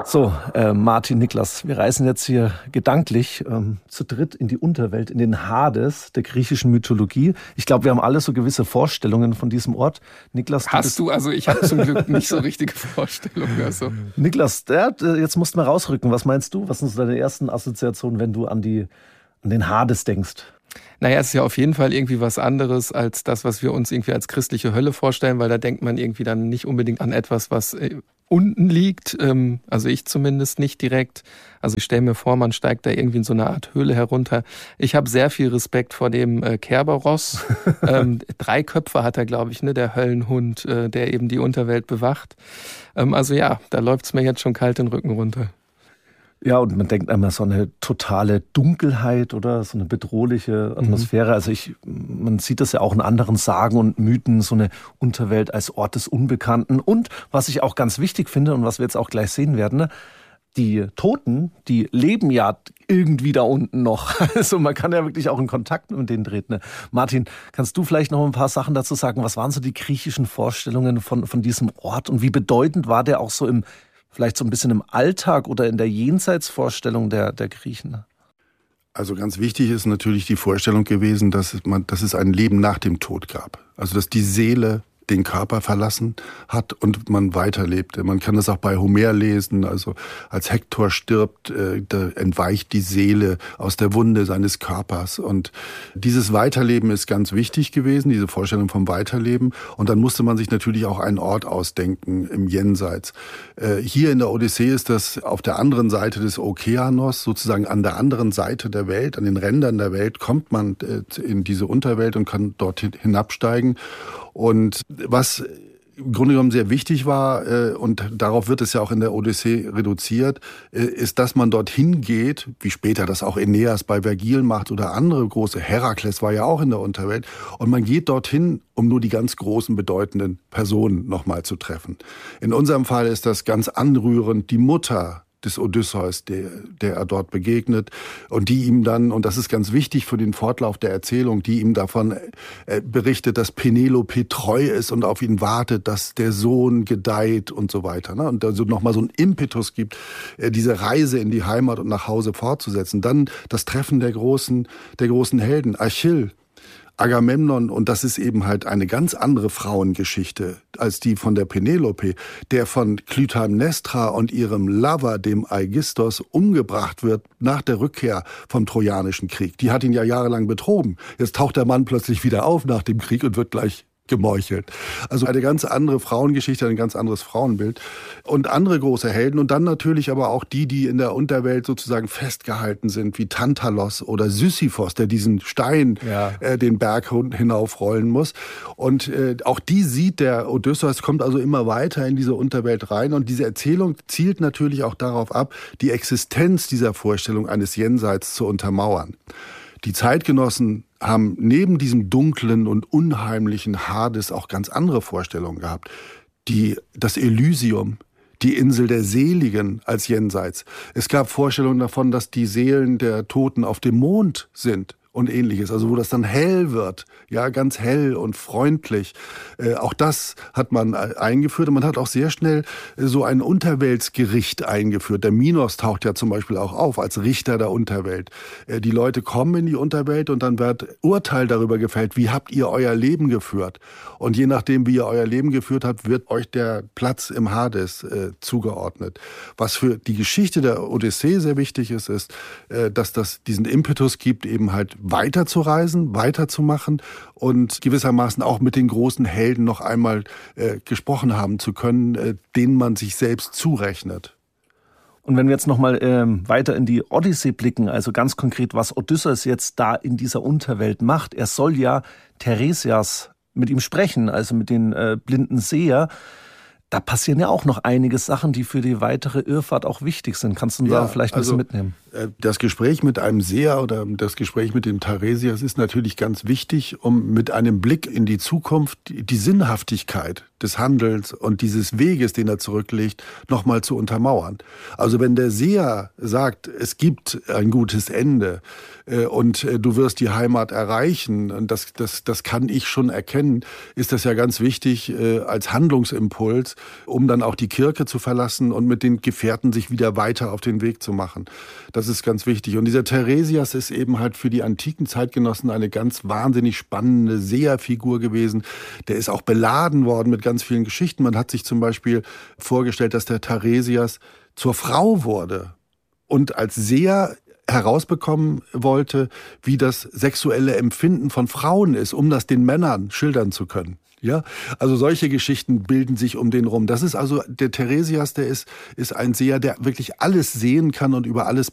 So, Martin, Niklas, wir reisen jetzt hier gedanklich zu dritt in die Unterwelt, in den Hades der griechischen Mythologie. Ich glaube, wir haben alle so gewisse Vorstellungen von diesem Ort. Niklas, hast du? Also ich habe zum Glück nicht so richtige Vorstellungen. Also. Niklas, jetzt musst du mal rausrücken. Was meinst du? Was sind so deine ersten Assoziationen, wenn du an den Hades denkst? Naja, es ist ja auf jeden Fall irgendwie was anderes als das, was wir uns irgendwie als christliche Hölle vorstellen, weil da denkt man irgendwie dann nicht unbedingt an etwas, was unten liegt, also ich zumindest nicht direkt. Also ich stelle mir vor, man steigt da irgendwie in so eine Art Höhle herunter. Ich habe sehr viel Respekt vor dem Kerberos. 3 Köpfe hat er, glaube ich, ne, der Höllenhund, der eben die Unterwelt bewacht. Also ja, da läuft's mir jetzt schon kalt den Rücken runter. Ja, und man denkt einmal so eine totale Dunkelheit oder so eine bedrohliche Atmosphäre. Also man sieht das ja auch in anderen Sagen und Mythen, so eine Unterwelt als Ort des Unbekannten. Und was ich auch ganz wichtig finde und was wir jetzt auch gleich sehen werden, ne, die Toten, die leben ja irgendwie da unten noch. Also man kann ja wirklich auch in Kontakt mit denen treten. Ne? Martin, kannst du vielleicht noch ein paar Sachen dazu sagen? Was waren so die griechischen Vorstellungen von diesem Ort und wie bedeutend war der auch so vielleicht so ein bisschen im Alltag oder in der Jenseitsvorstellung der Griechen? Also ganz wichtig ist natürlich die Vorstellung gewesen, dass es ein Leben nach dem Tod gab. Also dass die Seele den Körper verlassen hat und man weiterlebte. Man kann das auch bei Homer lesen, also als Hektor stirbt, da entweicht die Seele aus der Wunde seines Körpers. Und dieses Weiterleben ist ganz wichtig gewesen, diese Vorstellung vom Weiterleben. Und dann musste man sich natürlich auch einen Ort ausdenken im Jenseits. Hier in der Odyssee ist das auf der anderen Seite des Okeanos, sozusagen an der anderen Seite der Welt, an den Rändern der Welt, kommt man in diese Unterwelt und kann dort hinabsteigen. Und was im Grunde genommen sehr wichtig war, und darauf wird es ja auch in der Odyssee reduziert, ist, dass man dorthin geht, wie später das auch Aeneas bei Vergil macht oder andere große, Herakles war ja auch in der Unterwelt, und man geht dorthin, um nur die ganz großen, bedeutenden Personen nochmal zu treffen. In unserem Fall ist das ganz anrührend, die Mutter des Odysseus, der er dort begegnet und die ihm dann, und das ist ganz wichtig für den Fortlauf der Erzählung, die ihm davon berichtet, dass Penelope treu ist und auf ihn wartet, dass der Sohn gedeiht und so weiter. Ne? Und also nochmal so einen Impetus gibt, diese Reise in die Heimat und nach Hause fortzusetzen. Dann das Treffen der großen Helden, Achill, Agamemnon, und das ist eben halt eine ganz andere Frauengeschichte als die von der Penelope, der von Klytaimnestra und ihrem Lover, dem Aigisthos, umgebracht wird nach der Rückkehr vom Trojanischen Krieg. Die hat ihn ja jahrelang betrogen. Jetzt taucht der Mann plötzlich wieder auf nach dem Krieg und wird gleich gemeuchelt. Also eine ganz andere Frauengeschichte, ein ganz anderes Frauenbild und andere große Helden und dann natürlich aber auch die in der Unterwelt sozusagen festgehalten sind, wie Tantalos oder Sisyphos, der diesen Stein den Berg hinaufrollen muss. Und auch die sieht der Odysseus, kommt also immer weiter in diese Unterwelt rein und diese Erzählung zielt natürlich auch darauf ab, die Existenz dieser Vorstellung eines Jenseits zu untermauern. Die Zeitgenossen haben neben diesem dunklen und unheimlichen Hades auch ganz andere Vorstellungen gehabt. Das Elysium, die Insel der Seligen als Jenseits. Es gab Vorstellungen davon, dass die Seelen der Toten auf dem Mond sind und Ähnliches, also wo das dann hell wird, ja, ganz hell und freundlich. Auch das hat man eingeführt und man hat auch sehr schnell so ein Unterweltsgericht eingeführt. Der Minos taucht ja zum Beispiel auch auf als Richter der Unterwelt. Die Leute kommen in die Unterwelt und dann wird Urteil darüber gefällt, wie habt ihr euer Leben geführt? Und je nachdem, wie ihr euer Leben geführt habt, wird euch der Platz im Hades zugeordnet. Was für die Geschichte der Odyssee sehr wichtig ist, dass das diesen Impetus gibt, eben halt weiterzureisen, weiterzumachen und gewissermaßen auch mit den großen Helden noch einmal gesprochen haben zu können, denen man sich selbst zurechnet. Und wenn wir jetzt nochmal weiter in die Odyssee blicken, also ganz konkret, was Odysseus jetzt da in dieser Unterwelt macht, er soll ja Teiresias mit ihm sprechen, also mit den blinden Seher. Da passieren ja auch noch einige Sachen, die für die weitere Irrfahrt auch wichtig sind. Kannst du da vielleicht ein bisschen mitnehmen? Das Gespräch mit einem Seher oder das Gespräch mit dem Tharesias ist natürlich ganz wichtig, um mit einem Blick in die Zukunft die Sinnhaftigkeit des Handelns und dieses Weges, den er zurücklegt, nochmal zu untermauern. Also wenn der Seher sagt, es gibt ein gutes Ende und du wirst die Heimat erreichen, und das kann ich schon erkennen, ist das ja ganz wichtig als Handlungsimpuls, um dann auch die Kirche zu verlassen und mit den Gefährten sich wieder weiter auf den Weg zu machen. Das ist ganz wichtig. Und dieser Tharesias ist eben halt für die antiken Zeitgenossen eine ganz wahnsinnig spannende Seherfigur gewesen. Der ist auch beladen worden mit ganz vielen Geschichten. Man hat sich zum Beispiel vorgestellt, dass der Tharesias zur Frau wurde und als Seher herausbekommen wollte, wie das sexuelle Empfinden von Frauen ist, um das den Männern schildern zu können. Ja, also solche Geschichten bilden sich um den rum. Das ist also der Tharesias, der ist ein Seher, der wirklich alles sehen kann und über alles